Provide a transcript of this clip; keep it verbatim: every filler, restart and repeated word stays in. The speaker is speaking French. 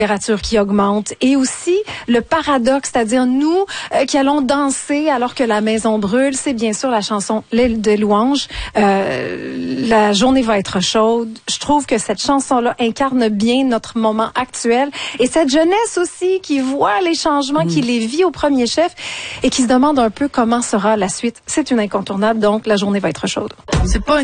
température qui augmente et aussi le paradoxe, c'est-à-dire nous euh, qui allons danser alors que la maison brûle, c'est bien sûr la chanson L'île de louanges. Euh, la journée va être chaude. Je trouve que cette chanson-là incarne bien notre moment actuel et cette jeunesse aussi qui voit les changements, mmh. qui les vit au premier chef et qui se demande un peu comment sera la suite. C'est une incontournable, donc la journée va être chaude. C'est pas